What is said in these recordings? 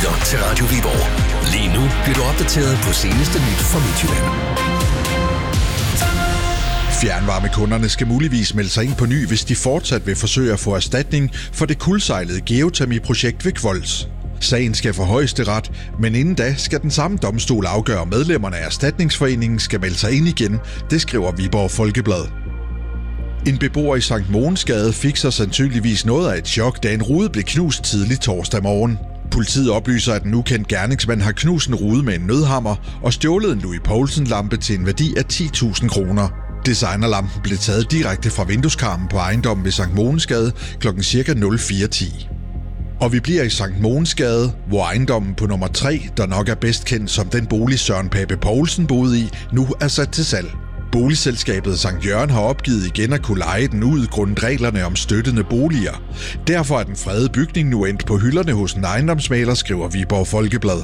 lytter til Radio Viborg. Lige nu bliver du opdateret på seneste nyt fra Midtjylland. Fjernvarmekunderne skal muligvis melde sig ind på ny, hvis de fortsat vil forsøge at få erstatning for det kuldsejlede geotermiprojekt ved Kvols. Sagen skal for Højesteret, men inden da skal den samme domstol afgøre, om medlemmerne af erstatningsforeningen skal melde sig ind igen, det skriver Viborg Folkeblad. En beboer i Sankt Mogensgade fik så sandsynligvis noget af et chok, da en rude blev knust tidlig torsdag morgen. Politiet oplyser, at en ukendt gerningsmand har knust en rude med en nødhammer og stjålet en Louis Poulsen-lampe til en værdi af 10.000 kroner. Designerlampen blev taget direkte fra vindueskarmen på ejendommen ved Sankt Mogensgade kl. ca. 04:10. Og vi bliver i Sankt Mogensgade, hvor ejendommen på nummer 3, der nok er bedst kendt som den bolig Søren Pape Poulsen boede i, nu er sat til salg. Boligselskabet Sankt Jørgen har opgivet igen at kunne leje den ud grundet reglerne om støttende boliger. Derfor er den fredede bygning nu endt på hylderne hos en ejendomsmægler, skriver Viborg Folkeblad.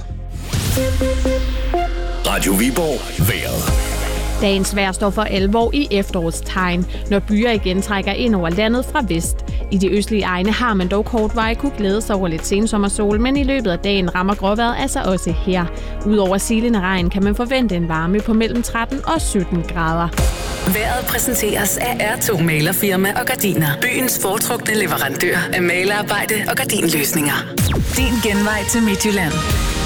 Radio Viborg vejret. Dagens vejr står for alvor i efterårstegn, når byer igen trækker ind over landet fra vest. I de østlige egne har man dog kortvarigt kunne glæde sig over lidt sensommersol, men i løbet af dagen rammer gråvejret altså også her. Udover silende regn kan man forvente en varme på mellem 13 og 17 grader. Vejret præsenteres af R2 Malerfirma og Gardiner. Byens foretrukne leverandør af malerarbejde og gardinløsninger. Din genvej til Midtjylland.